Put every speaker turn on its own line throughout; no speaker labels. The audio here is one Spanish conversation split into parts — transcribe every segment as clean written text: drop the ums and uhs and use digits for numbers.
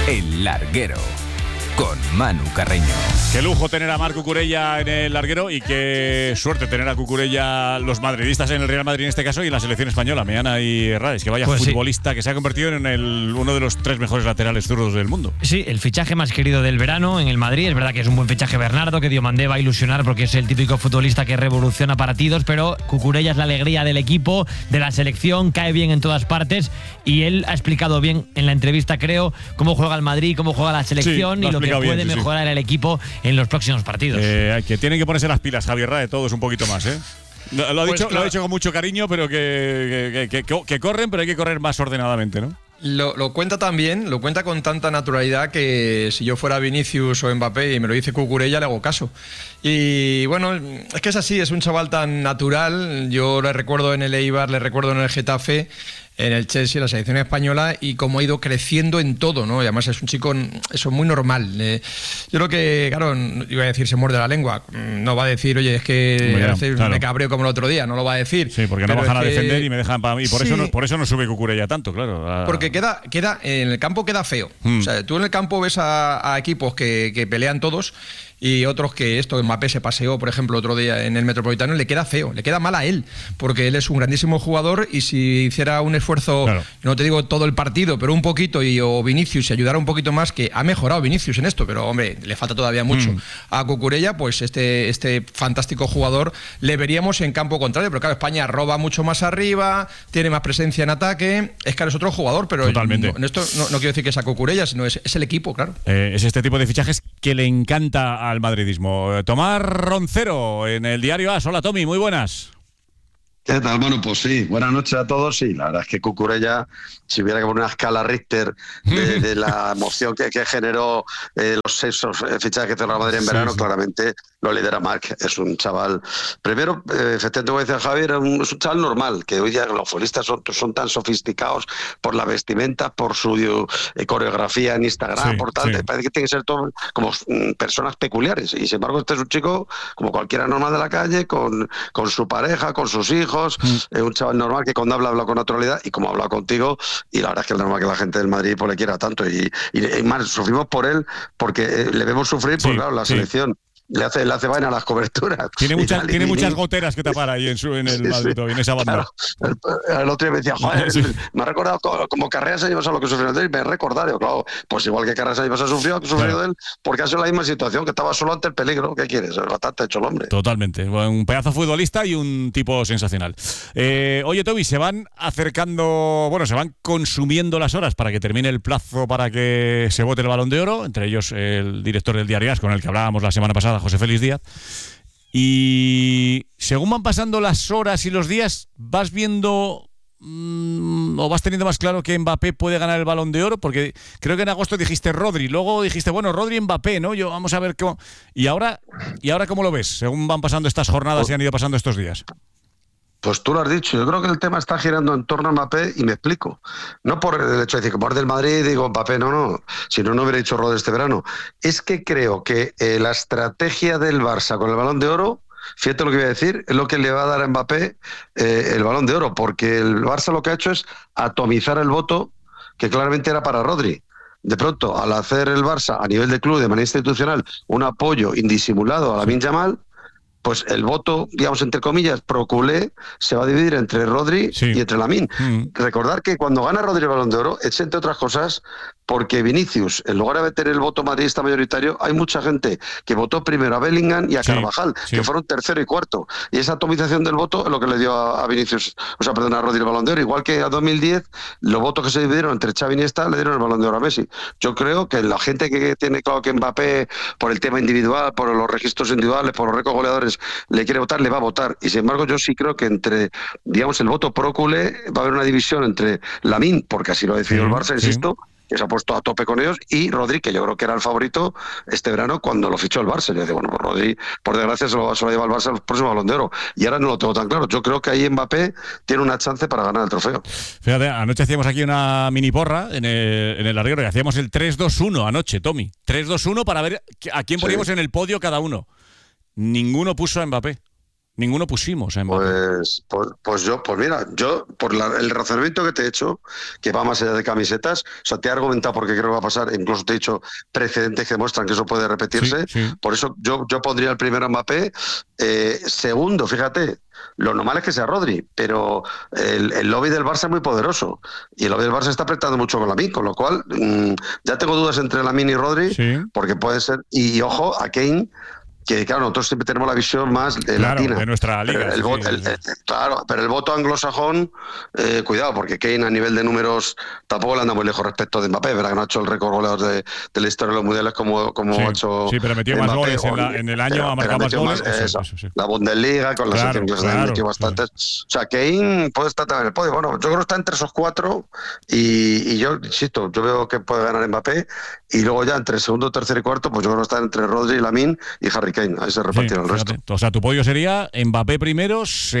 El Larguero, con Manu Carreño.
Qué lujo tener a Marc Cucurella en el larguero y qué suerte tener a Cucurella los madridistas en el Real Madrid en este caso y en la selección española, Meana y Herrades, que vaya futbolista que se ha convertido en uno de los 3 mejores laterales zurdos del mundo.
Sí, el fichaje más querido del verano en el Madrid. Es verdad que es un buen fichaje Bernardo, que Diomandé va a ilusionar porque es el típico futbolista que revoluciona partidos, pero Cucurella es la alegría del equipo, de la selección, cae bien en todas partes y él ha explicado bien en la entrevista, creo, cómo juega el Madrid, cómo juega la selección y lo que puede mejorar el equipo en los próximos partidos.
Que tienen que ponerse las pilas, Javier Herrades, todos un poquito más, ¿eh? Lo ha dicho con mucho cariño, pero que corren, pero hay que correr más ordenadamente, ¿no?
Lo cuenta también, lo cuenta con tanta naturalidad que si yo fuera Vinicius o Mbappé y me lo dice Cucurella, le hago caso. Y bueno, es que es así, es un chaval tan natural. Yo le recuerdo en el Eibar, le recuerdo en el Getafe, en el Chelsea, la selección española, y cómo ha ido creciendo en todo, ¿no? Y además es un chico, eso, muy normal. Yo creo que, claro, iba a decir se muerde la lengua. No va a decir, oye, es que me cabreo como el otro día, no lo va a decir.
Sí, porque no bajan a defender y me dejan para mí. Y por eso no sube Cucurella tanto, claro.
Porque queda en el campo queda feo. O sea, tú en el campo ves a equipos que pelean todos y otros que Mbappé se paseó, por ejemplo, otro día en el Metropolitano, le queda feo, le queda mal a él, porque él es un grandísimo jugador y si hiciera un esfuerzo, no te digo todo el partido, pero un poquito, o Vinicius, si ayudara un poquito más, que ha mejorado Vinicius en esto, pero hombre, le falta todavía mucho a Cucurella, pues este fantástico jugador le veríamos en campo contrario, pero claro, España roba mucho más arriba, tiene más presencia en ataque, es claro, es otro jugador, pero
totalmente.
En esto no quiero decir que sea Cucurella, sino es el equipo, claro.
Es este tipo de fichajes que le encanta al madridismo. Tomás Roncero, en el diario AS. Hola, Tommy, muy buenas.
¿Qué tal? Bueno, pues sí, buenas noches a todos. Sí, la verdad es que Cucurella, si hubiera que poner una escala Richter de la emoción que generó los 6 fichajes que hizo el Madrid en verano, claramente lo lidera Marc. Es un chaval, primero, efectivamente, como decía Javier, es un chaval normal, que hoy día los futbolistas son tan sofisticados por la vestimenta, por su coreografía en Instagram, por tal, parece que tiene que ser todo como personas peculiares. Y sin embargo, este es un chico como cualquiera normal de la calle, con su pareja, con sus hijos. Un chaval normal que cuando habla con naturalidad y como ha hablado contigo, y la verdad es que es normal que la gente del Madrid pues le quiera tanto y más sufrimos por él porque le vemos sufrir, pues claro, la selección le hace vaina a las coberturas.
Tiene muchas goteras que tapar ahí en el Madrid, en esa banda.
Claro, el otro día me decía, joder, me ha recordado como Carreras años a lo que sufrió él, me he recordado, claro, pues igual que Carreras años ha sufrido de él, porque ha sido la misma situación, que estaba solo ante el peligro. ¿Qué quieres? Bastante hecho el hombre.
Totalmente, un pedazo futbolista y un tipo sensacional. Oye, Toby, se van consumiendo las horas para que termine el plazo para que se vote el Balón de Oro, entre ellos el director del diario AS, con el que hablábamos la semana pasada, José Félix Díaz. Y según van pasando las horas y los días, vas viendo o vas teniendo más claro que Mbappé puede ganar el Balón de Oro, porque creo que en agosto dijiste Rodri, luego dijiste, bueno, Rodri, Mbappé, ¿no? Vamos a ver cómo. ¿Y ahora ¿cómo lo ves? Según van pasando estas jornadas y han ido pasando estos días.
Pues tú lo has dicho, yo creo que el tema está girando en torno a Mbappé y me explico. No por el hecho de decir, como es del Madrid, digo Mbappé, no, si no hubiera dicho Rodri este verano. Es que creo que la estrategia del Barça con el Balón de Oro, fíjate lo que voy a decir, es lo que le va a dar a Mbappé el Balón de Oro, porque el Barça lo que ha hecho es atomizar el voto que claramente era para Rodri. De pronto, al hacer el Barça a nivel de club, de manera institucional, un apoyo indisimulado a Lamine Yamal, pues el voto, digamos, entre comillas, pro culé, se va a dividir entre Rodri y entre Lamine. Recordar que cuando gana Rodri el Balón de Oro, es entre otras cosas porque Vinicius, en lugar de meter el voto madridista mayoritario, hay mucha gente que votó primero a Bellingham y a Carvajal, que fueron tercero y cuarto. Y esa atomización del voto es lo que le dio a Vinicius, a Rodri el Balón de Oro. Igual que a 2010, los votos que se dividieron entre Xavi y Iniesta le dieron el Balón de Oro a Messi. Yo creo que la gente que tiene claro que Mbappé, por el tema individual, por los registros individuales, por los récords goleadores, le quiere votar, le va a votar. Y sin embargo, yo sí creo que entre, digamos, el voto pro culé va a haber una división entre Lamine, porque así lo ha decidido el Barça, insisto, que se ha puesto a tope con ellos, y Rodri, que yo creo que era el favorito este verano cuando lo fichó el Barça. Yo decía, bueno, pues Rodri, por desgracia, se lo lleva el Barça al próximo Balón de Oro. Y ahora no lo tengo tan claro. Yo creo que ahí Mbappé tiene una chance para ganar el trofeo.
Fíjate, anoche hacíamos aquí una mini porra en el larguero, y hacíamos el 3-2-1 anoche, Tommy. 3-2-1 para ver a quién poníamos en el podio cada uno. Ninguno puso a Mbappé. Ninguno pusimos a Mbappé.
Pues mira, yo por el razonamiento que te he hecho, que va más allá de camisetas, o sea, te he argumentado porque creo que va a pasar, incluso te he dicho precedentes que demuestran que eso puede repetirse,
sí.
Por eso yo pondría el primero a Mbappé, segundo, fíjate, lo normal es que sea Rodri, pero el lobby del Barça es muy poderoso y el lobby del Barça está apretando mucho con Lamine, con lo cual ya tengo dudas entre Lamine y Rodri, porque puede ser, y ojo, a Kane, que claro, nosotros siempre tenemos la visión más latina.
De nuestra liga.
Claro, pero el voto anglosajón, cuidado, porque Kane a nivel de números tampoco le anda muy lejos respecto de Mbappé, ¿verdad? Que no ha hecho el récord goleador de la historia de los mundiales como ha hecho.
Sí, pero metió
Mbappé,
más goles en el año, ha marcado más goles.
Eso. La Bundesliga, con la selección inglesa también metió bastantes. O sea, Kane puede estar también en el podio. Bueno, yo creo que está entre esos 4 y yo, insisto, yo veo que puede ganar Mbappé y luego ya entre segundo, tercero y cuarto, pues yo creo que está entre Rodri, Lamine y Harry Kane. Ahí se repartieron el resto.
O sea, tu podio sería Mbappé primero,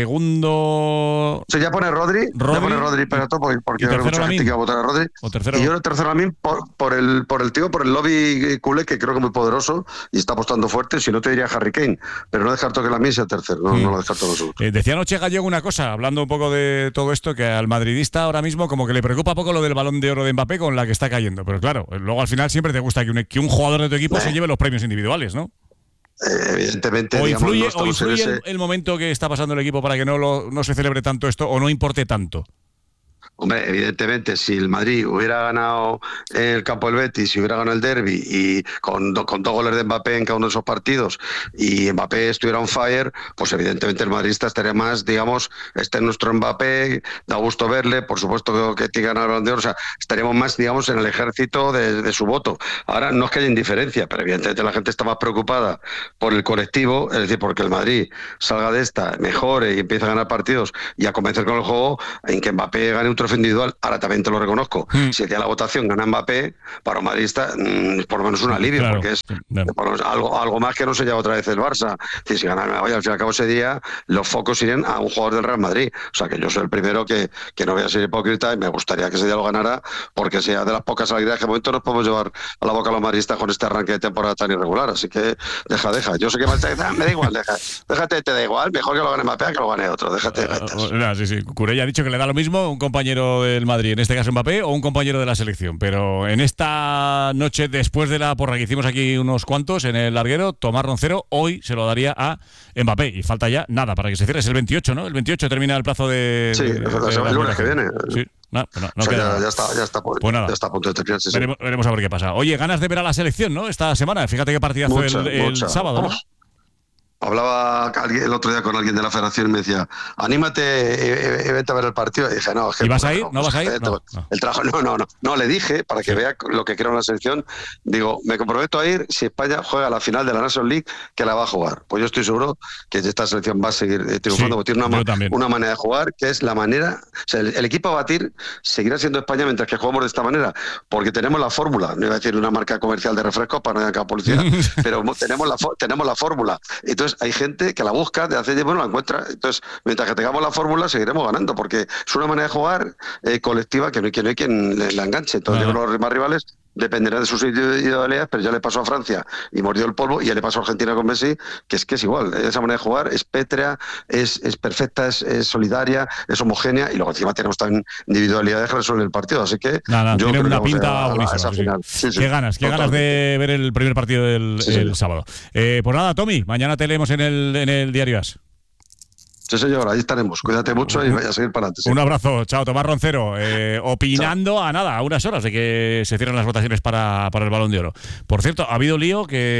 segundo...
Sí, ya pone Rodri Perato, porque hay mucha gente que va a votar a Rodri. Y yo el tercero Lamine por el lobby culé, que creo que es muy poderoso y está apostando fuerte. Si no, te diría Harry Kane, pero no descarto que Lamine sea tercero, no lo descarto en absoluto.
Decía anoche Gallego una cosa, hablando un poco de todo esto, que al madridista ahora mismo como que le preocupa poco lo del Balón de Oro de Mbappé con la que está cayendo, pero claro, luego al final siempre te gusta que un jugador de tu equipo se lleve los premios individuales, ¿no?
Evidentemente,
o influye el momento que está pasando el equipo para que no se celebre tanto esto o no importe tanto.
Hombre, evidentemente, si el Madrid hubiera ganado en el campo del Betis, si hubiera ganado el derbi y con 2 goles de Mbappé en cada uno de esos partidos y Mbappé estuviera on fire, pues evidentemente el madridista estaría más, digamos, este es nuestro Mbappé, da gusto verle, por supuesto que tiene que ganar el Balón de Oro, o sea, estaríamos más, digamos, en el ejército de su voto. Ahora, no es que haya indiferencia, pero evidentemente la gente está más preocupada por el colectivo, es decir, porque el Madrid salga de esta, mejore y empiece a ganar partidos y a convencer con el juego en que Mbappé gane un trofeo individual. Ahora también te lo reconozco, si el día de la votación gana Mbappé, para un madridista por lo menos un alivio, porque es por lo menos algo más que no se lleva otra vez el Barça. Si gana, al fin y al cabo ese día los focos irían a un jugador del Real Madrid, o sea que yo soy el primero que no voy a ser hipócrita y me gustaría que ese día lo ganara, porque sea de las pocas alegrías que de momento nos podemos llevar a la boca a los madridistas con este arranque de temporada tan irregular, así que deja, yo sé que me da igual, déjate, te da igual, mejor que lo gane Mbappé que lo gane otro, déjate.
Sí, Curella ha dicho que le da lo mismo un compañero del Madrid, en este caso Mbappé, o un compañero de la selección, pero en esta noche, después de la porra que hicimos aquí unos cuantos en el larguero, Tomás Roncero hoy se lo daría a Mbappé y falta ya nada para que se cierre, es el 28, ¿no? El 28 termina el plazo de...
Sí, el lunes que viene.
Sí. No
queda, ya está pues nada. Ya está a punto de terminar. Sí,
veremos a ver qué pasa. Oye, ganas de ver a la selección, ¿no? Esta semana, fíjate qué partidazo el sábado, ¿no?
Hablaba el otro día con alguien de la federación y me decía, anímate y vete a ver el partido. Y dije, no.
¿Y vas a ir? ¿No vas a ir?
El trabajo, no, le dije, para que vea lo que creo en la selección, digo, me comprometo a ir si España juega la final de la National League, que la va a jugar. Pues yo estoy seguro que esta selección va a seguir triunfando, porque tiene una manera de jugar, que es la manera, o sea, el equipo a batir seguirá siendo España mientras que jugamos de esta manera, porque tenemos la fórmula, no iba a decir una marca comercial de refrescos para no ir a publicidad, pero tenemos la fórmula. Entonces hay gente que la busca, de hace bueno, la encuentra. Entonces, mientras que tengamos la fórmula, seguiremos ganando, porque es una manera de jugar colectiva que no hay quien la enganche. Entonces, yo creo que los demás rivales dependerán de sus individualidades, pero ya le pasó a Francia y mordió el polvo, y ya le pasó a Argentina con Messi, que es igual. Esa manera de jugar es pétrea, es perfecta, es solidaria, es homogénea, y luego encima tenemos también individualidades que resuelven el partido. Así que yo
tiene
creo
una
que
pinta buenísima. Qué ganas de ver el primer partido del sábado. Pues nada, Tommy, mañana te leemos en el Diario AS.
Sí, señor, ahí estaremos. Cuídate mucho y vaya a seguir para adelante. Sí.
Un abrazo. Chao, Tomás Roncero. Opinando a unas horas de que se cierren las votaciones para el Balón de Oro. Por cierto, ha habido lío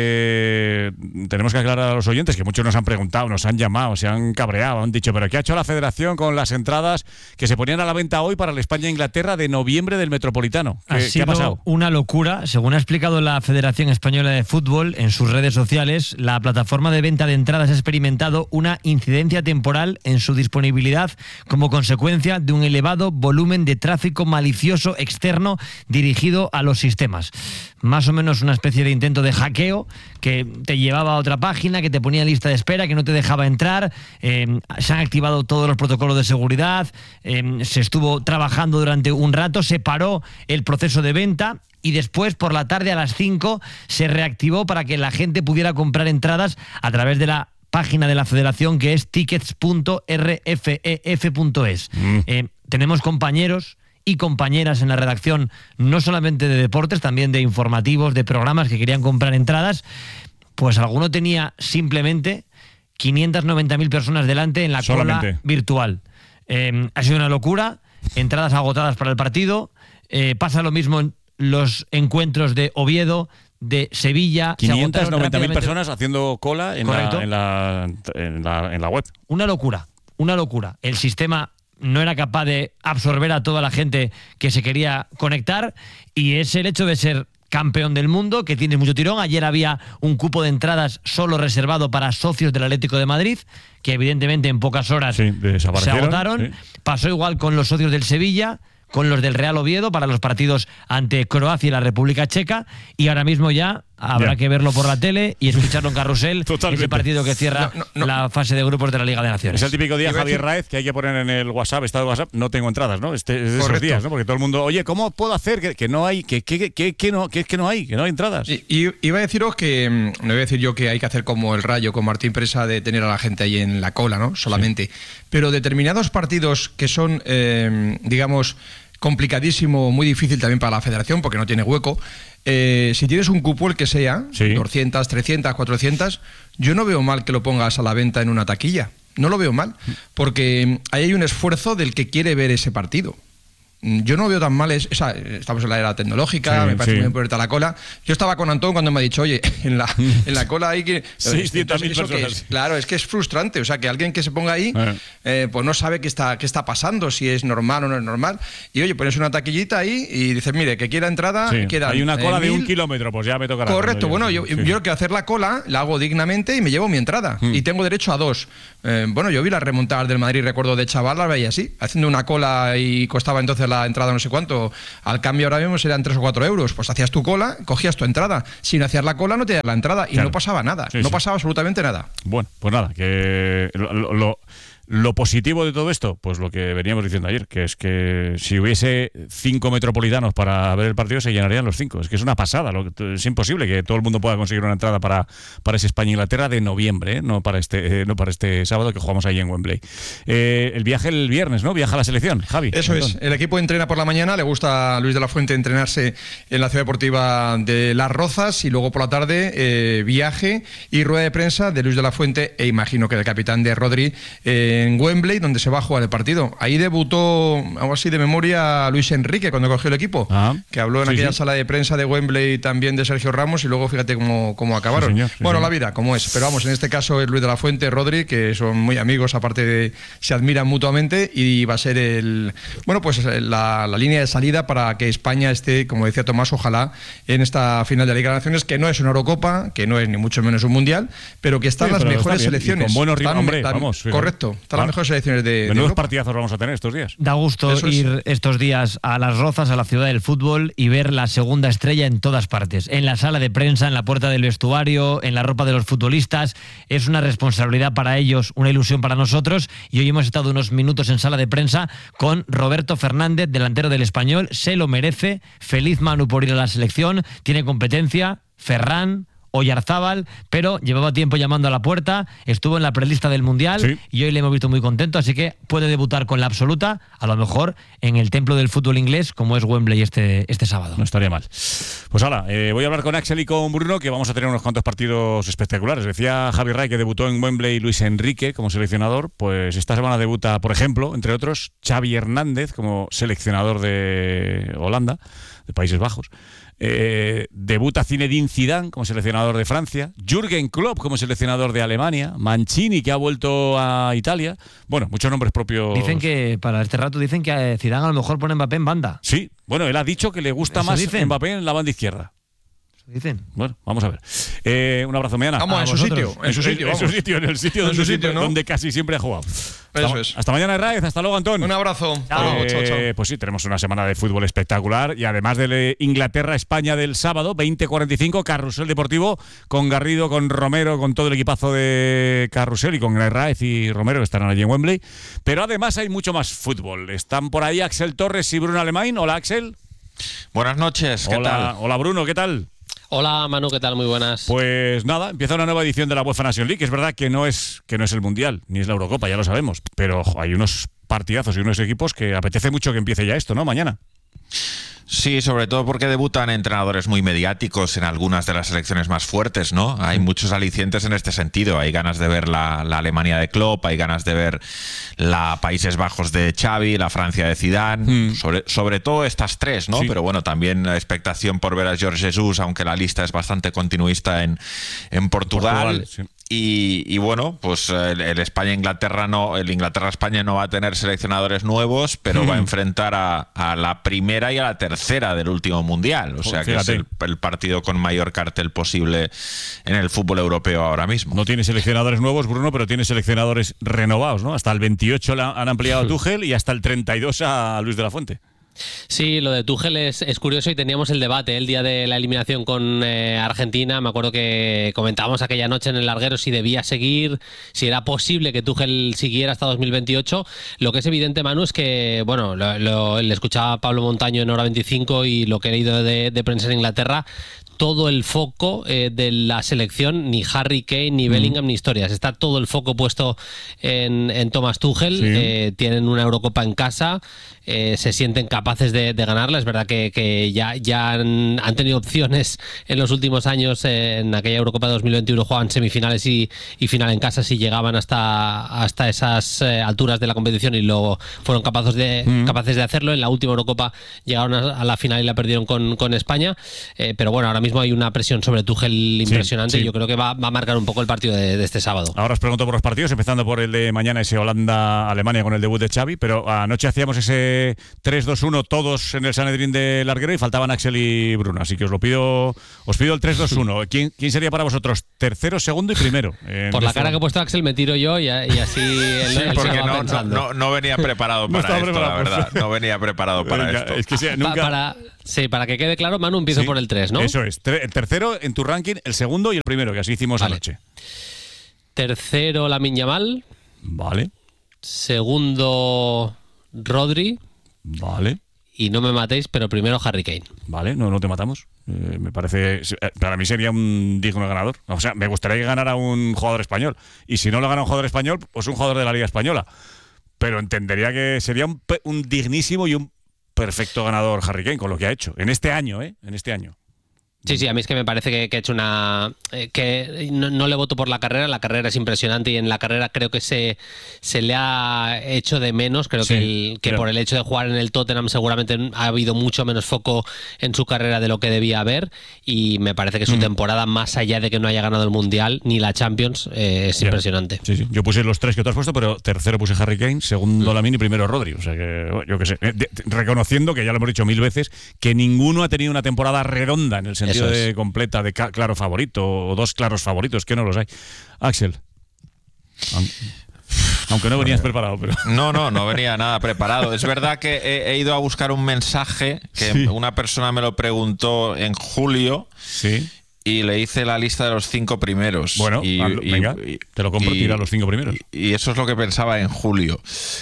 que tenemos que aclarar a los oyentes, que muchos nos han preguntado, nos han llamado, se han cabreado, han dicho, ¿pero qué ha hecho la Federación con las entradas que se ponían a la venta hoy para el España-Inglaterra de noviembre del Metropolitano? ¿Qué ha pasado?
Una locura. Según ha explicado la Federación Española de Fútbol en sus redes sociales, la plataforma de venta de entradas ha experimentado una incidencia temporal en su disponibilidad como consecuencia de un elevado volumen de tráfico malicioso externo dirigido a los sistemas. Más o menos una especie de intento de hackeo que te llevaba a otra página, que te ponía en lista de espera, que no te dejaba entrar. Se han activado todos los protocolos de seguridad, se estuvo trabajando durante un rato, se paró el proceso de venta y después por la tarde a las 5 se reactivó para que la gente pudiera comprar entradas a través de la página de la federación, que es tickets.rfef.es. Tenemos compañeros y compañeras en la redacción, no solamente de deportes, también de informativos, de programas, que querían comprar entradas. Pues alguno tenía simplemente 590.000 personas delante en la cola virtual. Ha sido una locura, entradas agotadas para el partido. Pasa lo mismo en los encuentros de Oviedo, de Sevilla.
590.000 personas haciendo cola en la web.
Una locura. El sistema no era capaz de absorber a toda la gente que se quería conectar, y es el hecho de ser campeón del mundo que tiene mucho tirón. Ayer había un cupo de entradas solo reservado para socios del Atlético de Madrid, que evidentemente en pocas horas se agotaron. Pasó igual con los socios del Sevilla, con los del Real Oviedo para los partidos ante Croacia y la República Checa, y ahora mismo ya habrá que verlo por la tele y escucharlo en Carrusel. Ese partido que cierra la fase de grupos de la Liga de Naciones.
Es el típico día, Javier Raez, que hay que poner en el WhatsApp, estado de WhatsApp, no tengo entradas, ¿no? Es de esos días, ¿no? Porque todo el mundo, oye, ¿cómo puedo hacer que no hay, que no hay entradas?
Y iba a deciros que, no voy a decir yo que hay que hacer como el Rayo con Martín Presa, de tener a la gente ahí en la cola, ¿no? Solamente. Pero determinados partidos que son, digamos, complicadísimo, muy difícil también para la federación, porque no tiene hueco. Si tienes un cupo, el que sea, 200, 300, 400, yo no veo mal que lo pongas a la venta en una taquilla. No lo veo mal, porque ahí hay un esfuerzo del que quiere ver ese partido. Yo no veo tan mal, estamos en la era tecnológica, me parece muy importante la cola. Yo estaba con Antón cuando me ha dicho, oye, en la cola hay que...
600.000 personas.
Claro, es que es frustrante, o sea, que alguien que se ponga ahí, pues no sabe qué está pasando, si es normal o no es normal. Y oye, pones una taquillita ahí y dices, mire, que quiera entrada, queda.
Hay una cola de 1 kilómetro, pues ya me tocará.
Correcto, bueno, yo quiero hacer la cola, la hago dignamente y me llevo mi entrada. Y tengo derecho a 2. Bueno, yo vi las remontadas del Madrid, recuerdo de chaval, las veía así, haciendo una cola, y costaba entonces la entrada no sé cuánto, al cambio ahora mismo serían 3 o 4 euros, pues hacías tu cola, cogías tu entrada, si no hacías la cola no te das la entrada, y no pasaba nada, pasaba absolutamente nada.
Bueno, pues nada, que lo positivo de todo esto, pues lo que veníamos diciendo ayer, que es que si hubiese 5 metropolitanos para ver el partido, se llenarían los 5. Es que es una pasada, es imposible que todo el mundo pueda conseguir una entrada para ese España-Inglaterra de noviembre, no para este sábado que jugamos ahí en Wembley. El viaje el viernes, ¿no? Viaja la selección, Javi.
Eso es, el equipo entrena por la mañana, le gusta a Luis de la Fuente entrenarse en la ciudad deportiva de Las Rozas, y luego por la tarde viaje y rueda de prensa de Luis de la Fuente, e imagino que del capitán de Rodri, en Wembley, donde se va a jugar el partido. Ahí debutó, algo así de memoria, Luis Enrique cuando cogió el equipo, que habló en aquella sala de prensa de Wembley también de Sergio Ramos, y luego fíjate cómo acabaron.
Sí, señor.
La vida, como es. Pero vamos, en este caso es Luis de la Fuente, Rodri, que son muy amigos, aparte de se admiran mutuamente, y va a ser la línea de salida para que España esté, como decía Tomás, ojalá en esta final de la Liga de Naciones, que no es una Eurocopa, que no es ni mucho menos un Mundial, pero que están las mejores selecciones.
Con buenos rivales,
correcto. Están las mejores selecciones de
Menudos partidazos vamos a tener estos días.
Da gusto ir estos días a Las Rozas, a la ciudad del fútbol, y ver la segunda estrella en todas partes. En la sala de prensa, en la puerta del vestuario, en la ropa de los futbolistas. Es una responsabilidad para ellos, una ilusión para nosotros. Y hoy hemos estado unos minutos en sala de prensa con Roberto Fernández, delantero del Español. Se lo merece. Feliz Manu por ir a la selección. Tiene competencia. Ferran, Oyarzábal, pero llevaba tiempo llamando a la puerta, estuvo en la prelista del Mundial y hoy le hemos visto muy contento, así que puede debutar con la absoluta, a lo mejor en el templo del fútbol inglés, como es Wembley este sábado.
No estaría mal. Pues ahora, voy a hablar con Axel y con Bruno, que vamos a tener unos cuantos partidos espectaculares. Decía Javi Ray que debutó en Wembley Luis Enrique como seleccionador, pues esta semana debuta, por ejemplo, entre otros, Xavi Hernández como seleccionador de Holanda, de Países Bajos. Debuta Zinedine Zidane como seleccionador de Francia, Jürgen Klopp como seleccionador de Alemania, Mancini, que ha vuelto a Italia. Bueno, muchos nombres propios.
Dicen que para este rato a Zidane a lo mejor pone Mbappé en banda.
Sí, bueno, él ha dicho que le gusta más Mbappé en la banda izquierda.
Dicen.
Bueno, vamos a ver. Un abrazo mañana.
Vamos, en su sitio,
donde casi siempre ha jugado.
Eso es.
Hasta mañana, Raez. Hasta luego, Antón.
Un abrazo.
Chao.
Chao.
Pues sí, tenemos una semana de fútbol espectacular, y además de Inglaterra-España del sábado, 20:45, Carrusel Deportivo, con Garrido, con Romero, con todo el equipazo de Carrusel, y con Raez y Romero, que estarán allí en Wembley. Pero además hay mucho más fútbol. Están por ahí Axel Torres y Bruno Alemán. Hola, Axel.
Buenas noches, ¿qué tal?
Hola, Bruno, ¿qué tal?
Hola Manu, ¿qué tal? Muy buenas.
Pues nada, empieza una nueva edición de la UEFA Nations League. Es verdad que no es el Mundial, ni es la Eurocopa, ya lo sabemos, pero hay unos partidazos y unos equipos que apetece mucho que empiece ya esto, ¿no? Mañana.
Sí, sobre todo porque debutan entrenadores muy mediáticos en algunas de las selecciones más fuertes, ¿no? Hay muchos alicientes en este sentido. Hay ganas de ver la Alemania de Klopp, hay ganas de ver la Países Bajos de Xavi, la Francia de Zidane, sobre todo estas tres, ¿no? Sí. Pero bueno, también la expectación por ver a Jorge Jesus, aunque la lista es bastante continuista en Portugal. Sí. Y bueno, pues el España-Inglaterra el Inglaterra-España no va a tener seleccionadores nuevos, pero va a enfrentar a la primera y a la tercera del último Mundial. O sea que es el partido con mayor cartel posible en el fútbol europeo ahora mismo.
No tiene seleccionadores nuevos, Bruno, pero tiene seleccionadores renovados, ¿no? Hasta el 28 han ampliado a Tuchel y hasta el 32 a Luis de la Fuente.
Sí, lo de Tuchel es curioso y teníamos el debate el día de la eliminación con Argentina. Me acuerdo que comentábamos aquella noche en el larguero si debía seguir, si era posible que Tuchel siguiera hasta 2028. Lo que es evidente, Manu, es que, bueno, le escuchaba a Pablo Montaño en Hora 25 y lo que he leído de prensa en Inglaterra, todo el foco de la selección, ni Harry Kane, ni Bellingham, ni historias. Está todo el foco puesto en Thomas Tuchel. Sí. Tienen una Eurocopa en casa, se sienten capaces de ganarla. Es verdad que ya han tenido opciones en los últimos años. En aquella Eurocopa de 2021 jugaban semifinales y final en casa si llegaban hasta esas alturas de la competición y luego fueron capaces de hacerlo. En la última Eurocopa llegaron a la final y la perdieron con España. Pero bueno, ahora mismo hay una presión sobre Tuchel impresionante. Sí. Yo creo que va a marcar un poco el partido de este sábado.
Ahora os pregunto por los partidos, empezando por el de mañana, ese Holanda-Alemania con el debut de Xavi, pero anoche hacíamos ese 3-2-1 todos en el Sanedrín de Larguero y faltaban Axel y Bruno, así que os pido el 3-2-1. ¿Quién sería para vosotros tercero, segundo y primero?
Por la cara que ha puesto Axel me tiro yo y así él
porque no venía preparado para esto, la verdad. No venía preparado para esto.
Es que nunca...
Para que quede claro, Manu, empiezo por el 3, ¿no?
Eso es. El tercero en tu ranking, el segundo y el primero, que así hicimos anoche.
Tercero, Lamine Yamal.
Vale.
Segundo, Rodri.
Vale.
Y no me matéis, pero primero Harry Kane.
Vale, no te matamos. Me parece... Para mí sería un digno ganador. O sea, me gustaría que ganara un jugador español. Y si no lo gana un jugador español, pues un jugador de la Liga Española. Pero entendería que sería un dignísimo y un perfecto ganador Harry Kane con lo que ha hecho. En este año, En este año.
Sí, a mí es que me parece que ha hecho que no le voto por la carrera es impresionante y en la carrera creo que se le ha hecho de menos, creo que por el hecho de jugar en el Tottenham seguramente ha habido mucho menos foco en su carrera de lo que debía haber y me parece que su temporada, más allá de que no haya ganado el Mundial ni la Champions, es impresionante.
Sí. Yo puse los tres que tú has puesto, pero tercero puse Harry Kane, segundo Lamine y primero Rodri, o sea que yo qué sé, reconociendo que ya lo hemos dicho 1000 veces, que ninguno ha tenido una temporada redonda en el sentido de completa, de claro favorito o dos claros favoritos, que no los hay. Axel, aunque no venías preparado, pero...
No venía nada preparado. Es verdad que he ido a buscar un mensaje que una persona me lo preguntó en julio y le hice la lista de los 5 primeros.
Bueno, venga, te lo compro, tira los 5 primeros.
Y eso es lo que pensaba en julio.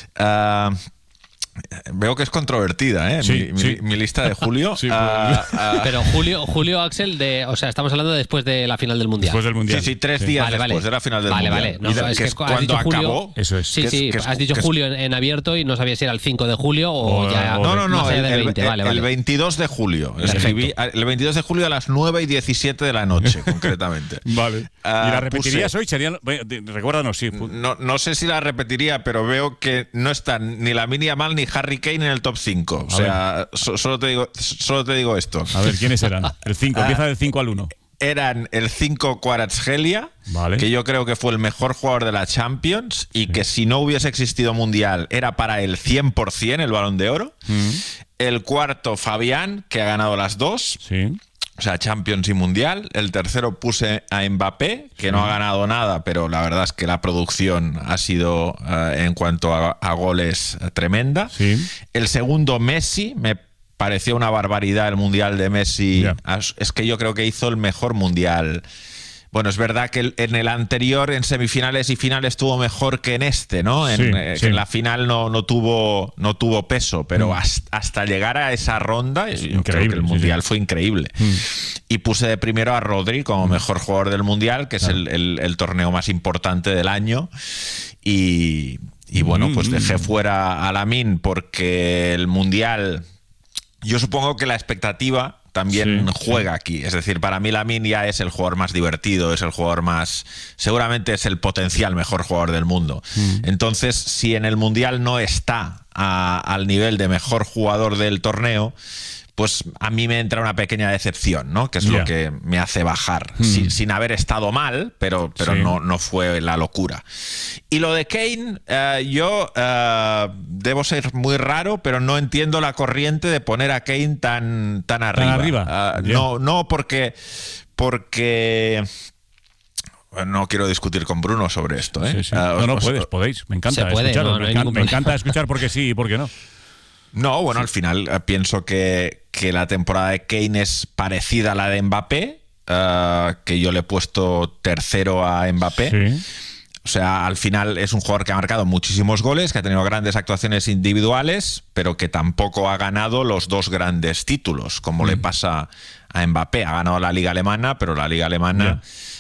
Veo que es controvertida, mi lista de julio.
Pero Julio, Axel, estamos hablando después de la final del Mundial.
Después del Mundial.
Sí, 3 días después de la final del Mundial.
Vale. No, es que
cuando acabó.
Eso es.
Sí, has dicho julio en abierto y no sabía si era el 5 de julio o ya...
No,
el 20.
El 22 de julio. Escribí el 22 de julio a las 9:17 de la noche, concretamente.
Vale. ¿Y la repetirías hoy? Recuérdanos, sí.
No sé si la repetiría, pero veo que no están ni Lamine Yamal ni Harry Kane en el top 5. O sea, solo te digo esto.
A ver, ¿quiénes eran? El 5, empieza del 5 al 1.
Eran el 5 Kvaratskhelia, que yo creo que fue el mejor jugador de la Champions y que si no hubiese existido Mundial era para el 100% el Balón de Oro. El cuarto, Fabián, que ha ganado las dos. O sea, Champions y Mundial. El tercero puse a Mbappé, que no ha ganado nada, pero la verdad es que la producción ha sido, en cuanto a goles, tremenda. El segundo, Messi. Me pareció una barbaridad el Mundial de Messi. Es que yo creo que hizo el mejor Mundial. Bueno, es verdad que en el anterior, en semifinales y finales, estuvo mejor que en este, ¿no? Que en la final no tuvo peso, pero hasta llegar a esa ronda, yo creo que el Mundial fue increíble. y puse de primero a Rodri como mejor jugador del Mundial, que es el torneo más importante del año. Y bueno, pues dejé fuera a Lamine porque el Mundial, yo supongo que la expectativa también juega aquí. Es decir, para mí Lamine ya es el jugador más divertido, es el jugador más... Seguramente es el potencial mejor jugador del mundo. Entonces, si en el Mundial no está al nivel de mejor jugador del torneo, pues a mí me entra una pequeña decepción, ¿no? Que es lo que me hace bajar, sin haber estado mal, pero no fue la locura. Y lo de Kane, yo debo ser muy raro, pero no entiendo la corriente de poner a Kane tan arriba. No, porque no quiero discutir con Bruno sobre esto, ¿eh?
Podéis. Me encanta escucharlo. Me encanta escuchar porque sí y porque no.
No, bueno, al final pienso que la temporada de Kane es parecida a la de Mbappé, que yo le he puesto tercero a Mbappé. Sí. O sea, al final es un jugador que ha marcado muchísimos goles, que ha tenido grandes actuaciones individuales, pero que tampoco ha ganado los dos grandes títulos, como le pasa a Mbappé. Ha ganado la Liga Alemana, pero la Liga Alemana...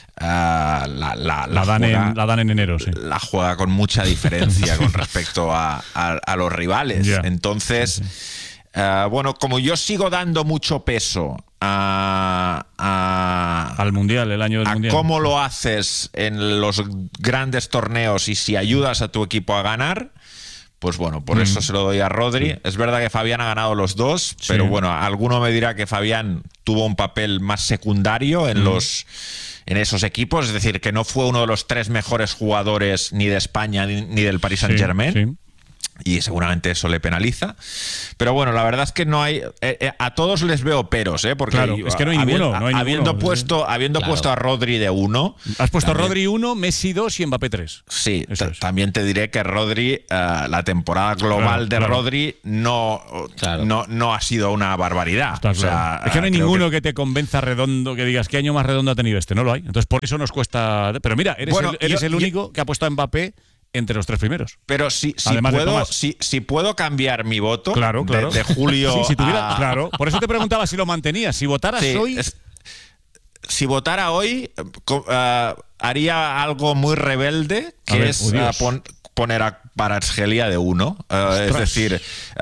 la dan en enero, sí.
La juega con mucha diferencia con respecto a los rivales. Entonces, bueno, como yo sigo dando mucho peso al
Mundial, el año del Mundial,
cómo lo haces en los grandes torneos y si ayudas a tu equipo a ganar, pues bueno, por eso se lo doy a Rodri. Es verdad que Fabián ha ganado los dos, pero bueno, alguno me dirá que Fabián tuvo un papel más secundario en esos equipos, es decir, que no fue uno de los 3 mejores jugadores ni de España ni del Paris Saint-Germain. Y seguramente eso le penaliza. Pero bueno, la verdad es que no hay... a todos les veo peros, porque
es que no hay ninguno.
Habiendo puesto a Rodri de 1...
Has puesto a Rodri 1, Messi 2 y Mbappé 3.
Sí, también te diré que Rodri, la temporada global de Rodri no ha sido una barbaridad.
O sea, es que no hay ninguno que te convenza redondo, que digas qué año más redondo ha tenido este. No lo hay. Entonces por eso nos cuesta... Pero mira, eres el único que ha puesto a Mbappé entre los 3 primeros.
Pero si puedo cambiar mi voto de julio
Claro, por eso te preguntaba si lo mantenías. Si votaras hoy...
Si votara hoy, haría algo muy rebelde, que es poner a Kvaratskhelia de 1. Es decir,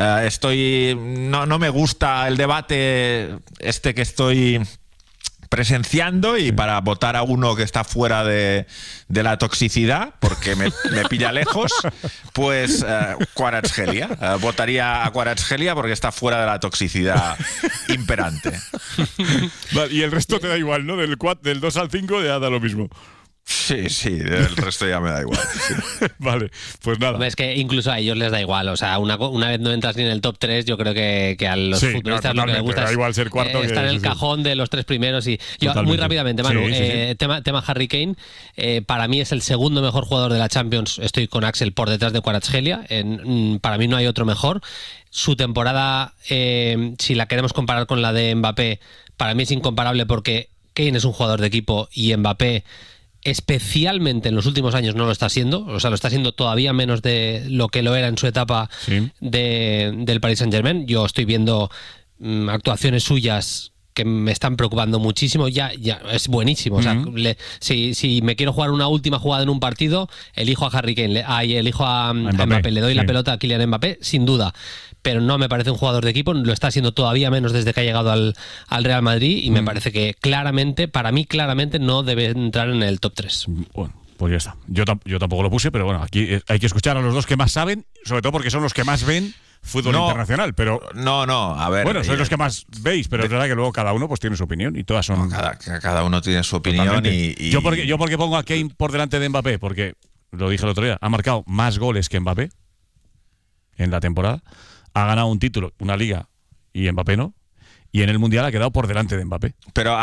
no me gusta el debate que estoy presenciando, y para votar a uno que está fuera de la toxicidad, porque me pilla lejos, pues Kvaratskhelia. Votaría a Kvaratskhelia porque está fuera de la toxicidad imperante.
Vale, y el resto te da igual, ¿no? Del 2 al 5 ya da lo mismo.
Sí, el resto ya me da igual. Sí.
Vale, pues nada.
Es que incluso a ellos les da igual. O sea, una vez no entras ni en el top 3, yo creo que a los futbolistas lo que les gusta es
igual ser cuarto,
estar en el cajón de los 3 primeros. Y yo, muy rápidamente, Manu, tema Harry Kane, para mí es el segundo mejor jugador de la Champions. Estoy con Axel por detrás de Kvaratskhelia. Para mí no hay otro mejor. Su temporada, si la queremos comparar con la de Mbappé, para mí es incomparable, porque Kane es un jugador de equipo y Mbappé, especialmente en los últimos años, no lo está siendo. O sea, lo está siendo todavía menos de lo que lo era en su etapa del Paris Saint-Germain. Yo estoy viendo actuaciones suyas que me están preocupando muchísimo. Ya es buenísimo. O sea, si me quiero jugar una última jugada en un partido, elijo a Harry Kane, elijo a Mbappé, le doy la pelota a Kylian Mbappé, sin duda. Pero no me parece un jugador de equipo, lo está haciendo todavía menos desde que ha llegado al Real Madrid, y me parece que para mí claramente no debe entrar en el top 3.
Bueno, pues ya está. Yo tampoco lo puse, pero bueno, aquí hay que escuchar a los dos que más saben, sobre todo porque son los que más ven fútbol internacional. Pero
a ver.
Bueno, sois los que más veis, pero es verdad que luego cada uno pues tiene su opinión y todas son...
Cada uno tiene su opinión y...
Yo porque pongo a Kane por delante de Mbappé, porque, lo dije el otro día, ha marcado más goles que Mbappé en la temporada. Ha ganado un título, una liga, y Mbappé no. Y en el Mundial ha quedado por delante de Mbappé.
Pero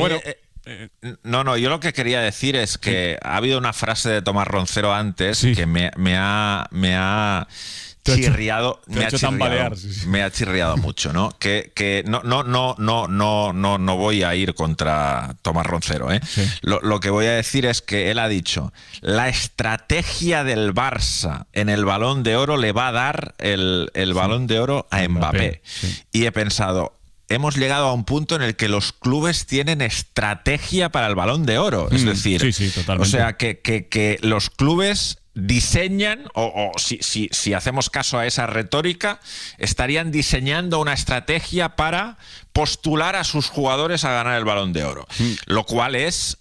yo lo que quería decir es que ha habido una frase de Tomás Roncero antes que me ha chirriado, me ha chirriado mucho, ¿no? Que no voy a ir contra Tomás Roncero, ¿eh? Sí. Lo que voy a decir es que él ha dicho: la estrategia del Barça en el Balón de Oro le va a dar el Balón de Oro a Mbappé. Sí. Y he pensado, hemos llegado a un punto en el que los clubes tienen estrategia para el Balón de Oro. Es decir,
sí, totalmente.
O sea, que los clubes diseñan, o si hacemos caso a esa retórica, estarían diseñando una estrategia para postular a sus jugadores a ganar el Balón de Oro. Lo cual es...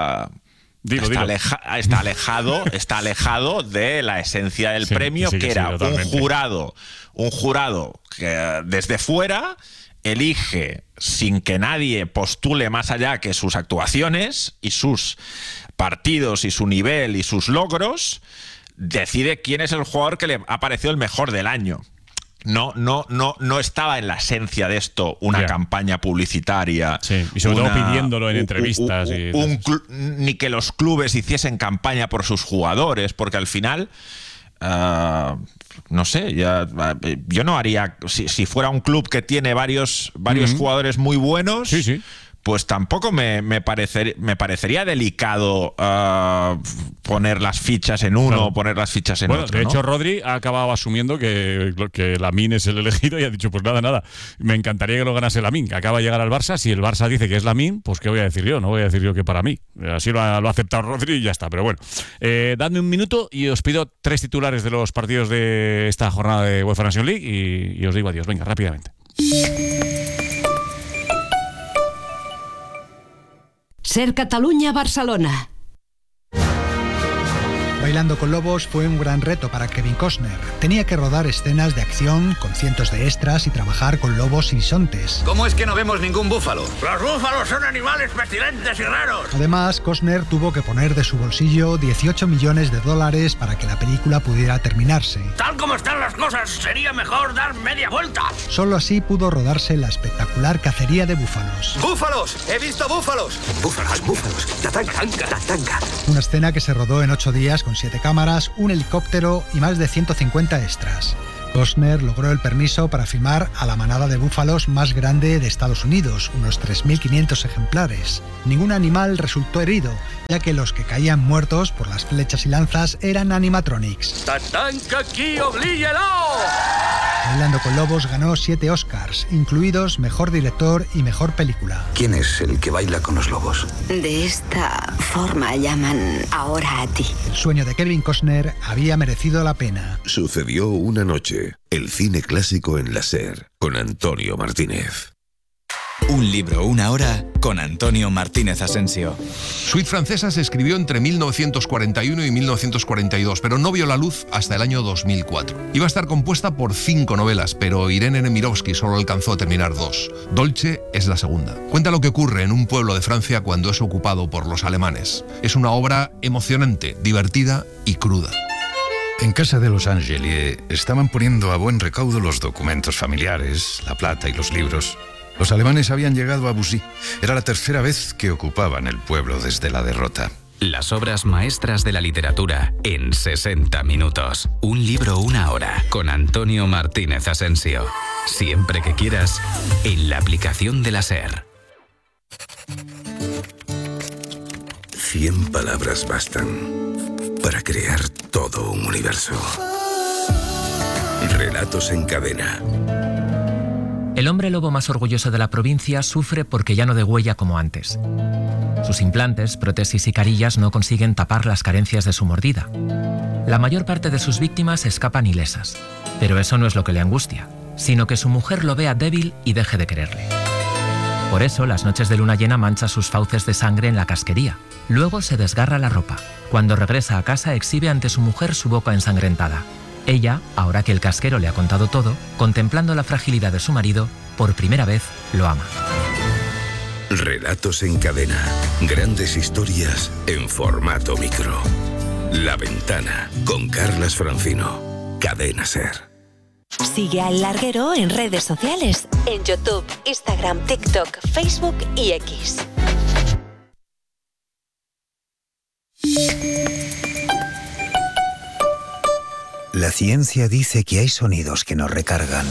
Está alejado de la esencia del premio, que era un jurado que desde fuera elige, sin que nadie postule más allá que sus actuaciones y sus partidos y su nivel y sus logros, decide quién es el jugador que le ha parecido el mejor del año. No estaba en la esencia de esto una campaña publicitaria.
Sí, y sobre todo pidiéndolo en entrevistas.
Ni que los clubes hiciesen campaña por sus jugadores, porque al final, no sé, yo no haría... Si fuera un club que tiene varios jugadores muy buenos... Sí. Pues tampoco me parecería delicado poner las fichas en uno o poner las fichas en otro.
De hecho, Rodri ha acabado asumiendo que Lamine es el elegido y ha dicho, pues nada, me encantaría que lo ganase Lamine. Acaba de llegar al Barça, si el Barça dice que es Lamine, pues ¿qué voy a decir yo? No voy a decir yo que para mí. Así lo ha aceptado Rodri y ya está. Pero bueno, dadme un minuto y os pido 3 titulares de los partidos de esta jornada de UEFA Nations League y os digo adiós. Venga, rápidamente.
Ser Catalunya-Barcelona.
Bailando con lobos fue un gran reto para Kevin Costner. Tenía que rodar escenas de acción con cientos de extras y trabajar con lobos y bisontes.
¿Cómo es que no vemos ningún búfalo? ¡Los búfalos son animales pestilentes y raros!
Además, Costner tuvo que poner de su bolsillo $18 millones para que la película pudiera terminarse.
Tal como están las cosas, sería mejor dar media vuelta.
Solo así pudo rodarse la espectacular cacería de búfalos.
¡Búfalos! ¡He visto búfalos! ¡Búfalos! ¡Tatanca!
Una escena que se rodó en 8 días con 7 cámaras, un helicóptero y más de 150 extras. Costner logró el permiso para filmar a la manada de búfalos más grande de Estados Unidos, unos 3.500 ejemplares. Ningún animal resultó herido, ya que los que caían muertos por las flechas y lanzas eran animatronics.
¡Tatanca aquí, oblíguelo!
Bailando con lobos ganó 7 Oscars, incluidos Mejor Director y Mejor Película.
¿Quién es el que baila con los lobos?
De esta forma llaman ahora a ti.
El sueño de Kevin Costner había merecido la pena.
Sucedió una noche. El cine clásico en la SER, con Antonio Martínez.
Un libro, una hora, con Antonio Martínez Asensio.
Suite francesa se escribió entre 1941 y 1942, pero no vio la luz hasta el año 2004. Iba a estar compuesta por 5 novelas, pero Irene Nemirovsky solo alcanzó a terminar 2. Dolce es la segunda. Cuenta lo que ocurre en un pueblo de Francia cuando es ocupado por los alemanes. Es una obra emocionante, divertida y cruda.
En casa de los Angeli estaban poniendo a buen recaudo los documentos familiares, la plata y los libros. Los alemanes habían llegado a Bussy. Era la 3ª vez que ocupaban el pueblo desde la derrota.
Las obras maestras de la literatura en 60 minutos. Un libro, una hora, con Antonio Martínez Asensio. Siempre que quieras, en la aplicación de la SER.
100 palabras bastan para crear todo un universo. Relatos en cadena.
El hombre lobo más orgulloso de la provincia sufre porque ya no degüella como antes. Sus implantes, prótesis y carillas no consiguen tapar las carencias de su mordida. La mayor parte de sus víctimas escapan ilesas. Pero eso no es lo que le angustia, sino que su mujer lo vea débil y deje de quererle. Por eso, las noches de luna llena mancha sus fauces de sangre en la casquería. Luego se desgarra la ropa. Cuando regresa a casa exhibe ante su mujer su boca ensangrentada. Ella, ahora que el casquero le ha contado todo, contemplando la fragilidad de su marido, por primera vez lo ama.
Relatos en cadena. Grandes historias en formato micro. La Ventana, con Carlas Francino. Cadena SER.
Sigue a El Larguero en redes sociales, en YouTube, Instagram, TikTok, Facebook y X.
La ciencia dice que hay sonidos que nos recargan.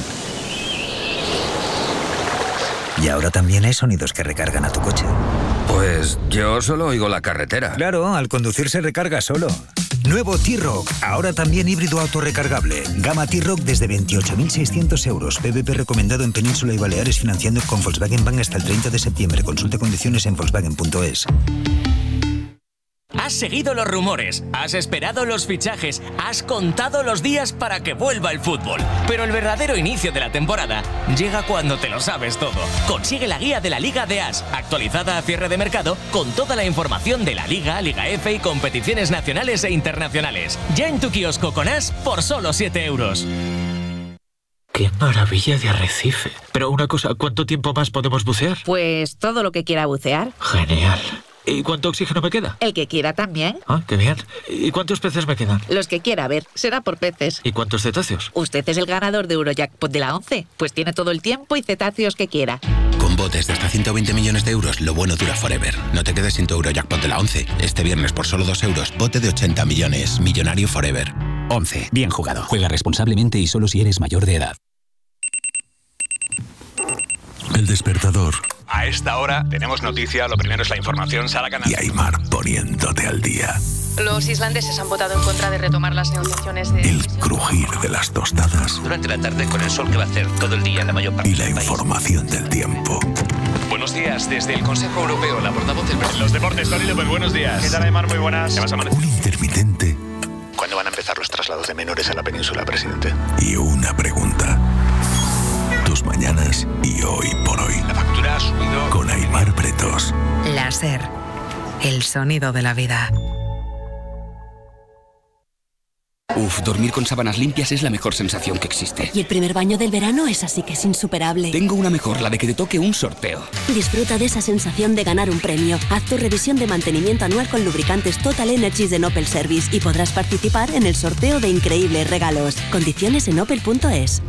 Y ahora también hay sonidos que recargan a tu coche.
Pues yo solo oigo la carretera.
Claro, al conducir se recarga solo. Nuevo T-Roc, ahora también híbrido autorrecargable. Gama T-Roc desde 28.600 euros. PVP recomendado en Península y Baleares, financiando con Volkswagen Bank hasta el 30 de septiembre. Consulte condiciones en Volkswagen.es.
Has seguido los rumores, has esperado los fichajes, has contado los días para que vuelva el fútbol. Pero el verdadero inicio de la temporada llega cuando te lo sabes todo. Consigue la guía de la Liga de As, actualizada a cierre de mercado, con toda la información de la Liga, Liga F y competiciones nacionales e internacionales. Ya en tu kiosco con As por solo 7 euros.
¡Qué maravilla de arrecife! Pero una cosa, ¿cuánto tiempo más podemos bucear?
Pues todo lo que quiera bucear.
Genial. ¿Y cuánto oxígeno me queda?
El que quiera también.
Ah, qué bien. ¿Y cuántos peces me quedan?
Los que quiera, ver. Será por peces.
¿Y cuántos cetáceos?
Usted es el ganador de Eurojackpot de la 11. Pues tiene todo el tiempo y cetáceos que quiera.
Con botes de hasta 120 millones de euros, lo bueno dura forever. No te quedes sin tu Eurojackpot de la 11. Este viernes por solo 2 euros, bote de 80 millones. Millonario forever.
11. Bien jugado. Juega responsablemente y solo si eres mayor de edad.
El despertador.
A esta hora tenemos noticia, lo primero es la información, Sara Canal.
Y Aimar poniéndote al día.
Los islandeses han votado en contra de retomar las negociaciones de...
El crujir de las tostadas.
Durante la tarde con el sol que va a hacer todo el día en la mayor parte
y la información del tiempo.
Buenos días, desde el Consejo Europeo, la portavoz del...
Los deportes, Tony López, buenos días.
¿Qué tal, Aimar? Muy buenas. ¿Qué vas a amanecer?
Un intermitente.
¿Cuándo van a empezar los traslados de menores a la península, presidente?
Y una pregunta. Tus mañanas y hoy por hoy.
La factura ha subido.
Con Aimar Pretos.
La SER, el sonido de la vida.
Uf, dormir con sábanas limpias es la mejor sensación que existe.
Y el primer baño del verano es así que es insuperable.
Tengo una mejor, la de que te toque un sorteo.
Disfruta de esa sensación de ganar un premio. Haz tu revisión de mantenimiento anual con lubricantes Total Energies de Opel Service y podrás participar en el sorteo de increíbles regalos. Condiciones en opel.es.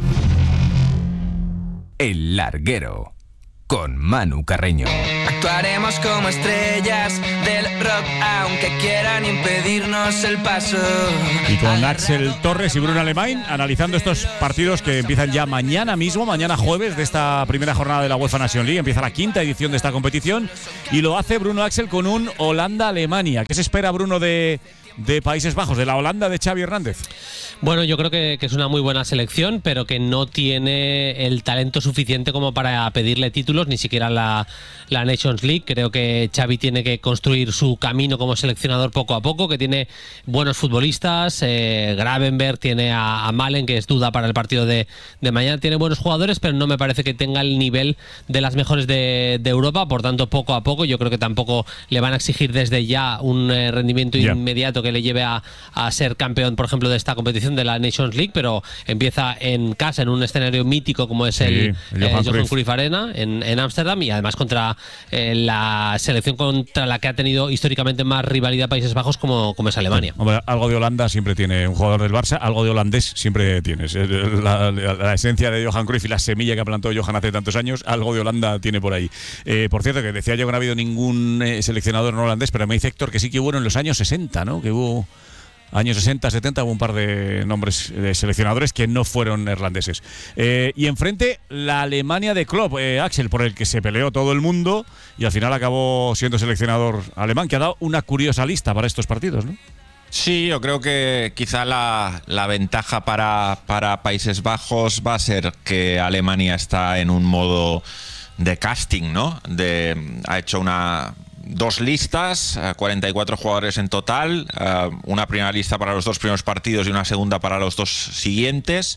El Larguero, con Manu Carreño.
Actuaremos como estrellas del rock, aunque quieran impedirnos el paso.
Y con Axel Torres y Bruno Alemán analizando estos partidos que empiezan ya mañana mismo, mañana jueves de esta primera jornada de la UEFA Nations League. Empieza la quinta edición de esta competición y lo hace Bruno Axel con un Holanda-Alemania. ¿Qué se espera, Bruno, de Países Bajos, de la Holanda de Xavi Hernández?
Bueno, yo creo que es una muy buena selección, pero que no tiene el talento suficiente como para pedirle títulos, ni siquiera la Nations League. Creo que Xavi tiene que construir su camino como seleccionador poco a poco, que tiene buenos futbolistas, Gravenberg, tiene a Malen, que es duda para el partido de mañana, tiene buenos jugadores, pero no me parece que tenga el nivel de las mejores de Europa, por tanto poco a poco. Yo creo que tampoco le van a exigir desde ya un rendimiento inmediato que le lleve a ser campeón, por ejemplo, de esta competición de la Nations League, pero empieza en casa, en un escenario mítico como es el Johan Cruyff Arena en Ámsterdam, y además contra la selección contra la que ha tenido históricamente más rivalidad Países Bajos como es Alemania.
Hombre, algo de Holanda siempre tiene un jugador del Barça, algo de holandés siempre tienes. La esencia de Johan Cruyff y la semilla que plantó Johan hace tantos años, algo de Holanda tiene por ahí. Por cierto, que decía yo que no ha habido ningún seleccionador no holandés, pero me dice Héctor que sí que hubo en los años 60, ¿no? Que hubo años 60, 70, hubo un par de nombres de seleccionadores que no fueron neerlandeses. Y enfrente, la Alemania de Klopp, Axel, por el que se peleó todo el mundo y al final acabó siendo seleccionador alemán, que ha dado una curiosa lista para estos partidos, ¿no?
Sí, yo creo que quizá la ventaja para Países Bajos va a ser que Alemania está en un modo de casting, ¿no? Ha hecho dos listas, 44 jugadores en total, una primera lista para los dos primeros partidos y una segunda para los dos siguientes,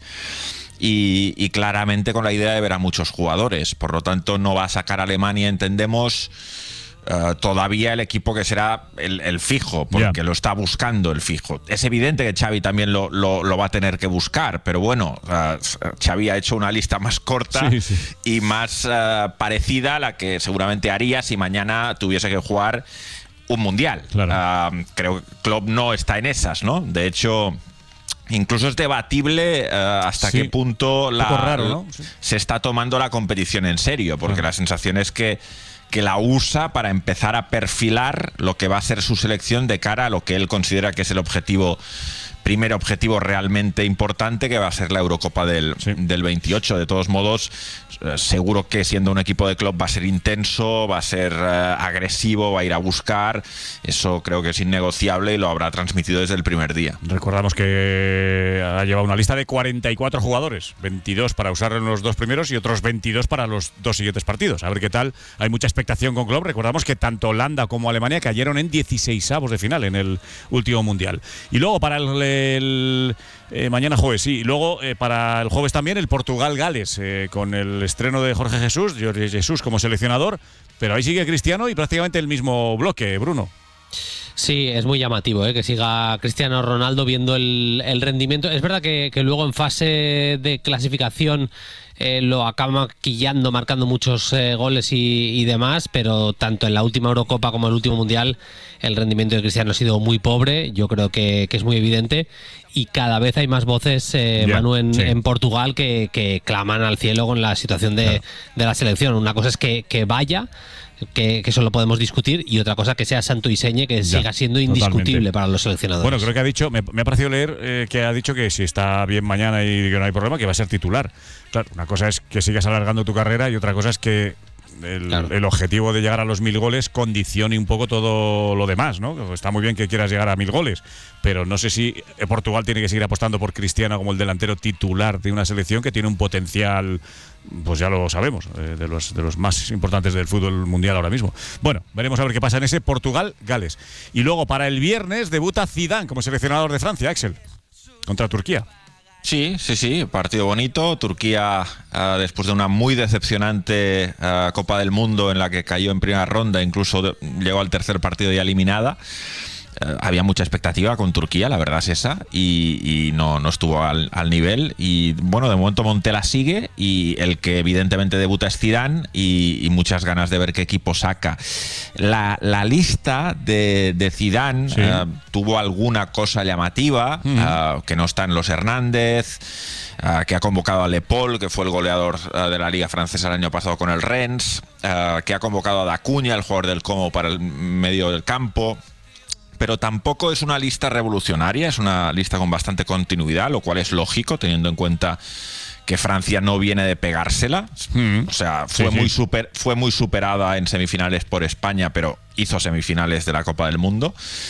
y claramente con la idea de ver a muchos jugadores. Por lo tanto, no va a sacar a Alemania, entendemos, todavía el equipo que será el fijo, porque lo está buscando el fijo. Es evidente que Xavi también lo va a tener que buscar, pero bueno, Xavi ha hecho una lista más corta y más parecida a la que seguramente haría si mañana tuviese que jugar un mundial. Claro. Creo que Klopp no está en esas, ¿no? De hecho, incluso es debatible hasta qué punto
raro, ¿no?
se está tomando la competición en serio, porque la sensación es que la usa para empezar a perfilar lo que va a ser su selección de cara a lo que él considera que es el objetivo primer objetivo realmente importante, que va a ser la Eurocopa del 28. De todos modos, seguro que siendo un equipo de club va a ser intenso, va a ser agresivo, va a ir a buscar. Eso creo que es innegociable y lo habrá transmitido desde el primer día.
Recordamos que ha llevado una lista de 44 jugadores, 22 para usar en los 2 primeros y otros 22 para los 2 siguientes partidos. A ver qué tal. Hay mucha expectación con Klopp. Recordamos que tanto Holanda como Alemania cayeron en 16avos de final en el último mundial. Y luego para el mañana jueves, sí. Y luego para el jueves también el Portugal-Gales, con el estreno de Jorge Jesús como seleccionador. Pero ahí sigue Cristiano y prácticamente el mismo bloque, Bruno.
Sí, es muy llamativo que siga Cristiano Ronaldo viendo el rendimiento. Es verdad que luego en fase de clasificación lo acaba maquillando, marcando muchos goles y demás, pero tanto en la última Eurocopa como en el último Mundial el rendimiento de Cristiano ha sido muy pobre. Yo creo que es muy evidente y cada vez hay más voces, Manu, en Portugal que claman al cielo con la situación de la selección. Una cosa es que vaya, que eso lo podemos discutir, y otra cosa que sea santo y señe, que siga siendo indiscutible totalmente para los seleccionadores.
Bueno, creo que ha dicho, me ha parecido leer que ha dicho que si está bien mañana y que no hay problema, que va a ser titular. Claro, una cosa es que sigas alargando tu carrera y otra cosa es que el objetivo de llegar a los 1000 goles condicione un poco todo lo demás, ¿no? Está muy bien que quieras llegar a 1000 goles, pero no sé si Portugal tiene que seguir apostando por Cristiano como el delantero titular de una selección que tiene un potencial, pues ya lo sabemos, de los más importantes del fútbol mundial ahora mismo. Bueno, veremos a ver qué pasa en ese Portugal-Gales. Y luego para el viernes debuta Zidane como seleccionador de Francia, Axel, contra Turquía.
Sí, partido bonito. Turquía, después de una muy decepcionante Copa del Mundo en la que cayó en primera ronda, incluso llegó al tercer partido ya eliminada. Había mucha expectativa con Turquía, la verdad es esa, y no estuvo al nivel. Y bueno, de momento Montella sigue, y el que evidentemente debuta es Zidane, y muchas ganas de ver qué equipo saca. La lista de Zidane tuvo alguna cosa llamativa, que no están los Hernández, que ha convocado a Le Paul, que fue el goleador de la Liga Francesa el año pasado con el Rennes, que ha convocado a Dacuña, el jugador del Como, para el medio del campo. Pero tampoco es una lista revolucionaria, es una lista con bastante continuidad, lo cual es lógico teniendo en cuenta que Francia no viene de pegársela. O sea, fue muy superada en semifinales por España, pero hizo semifinales de la Copa del Mundo.